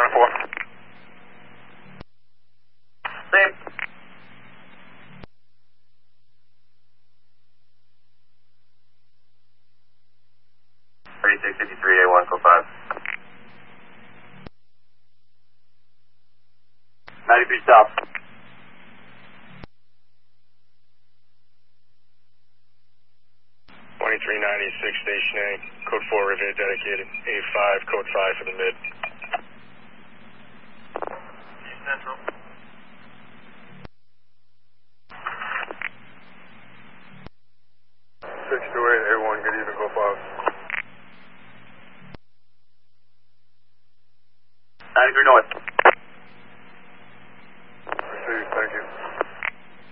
4. Same. 3653A1, code 5. 93 stop. 2396 Station A, code 4 Riviera dedicated, A5, code 5 for the mid. Central. 628A1, good evening, code 5.